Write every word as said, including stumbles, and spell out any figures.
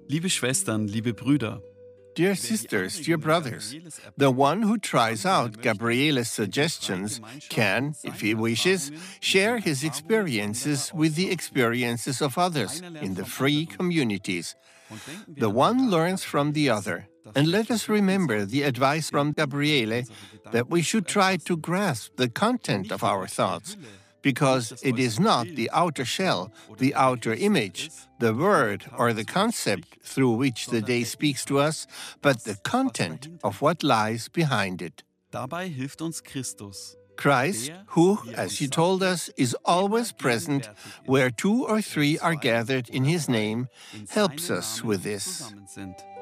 Liebe Schwestern, liebe Brüder, Dear sisters, dear brothers, the one who tries out Gabriele's suggestions can, if he wishes, share his experiences with the experiences of others in the free communities. The one learns from the other. And let us remember the advice from Gabriele that we should try to grasp the content of our thoughts, because it is not the outer shell, the outer image, the word or the concept through which the day speaks to us, but the content of what lies behind it. Dabei hilft uns Christus. Christ, who, as he told us, is always present where two or three are gathered in his name, helps us with this.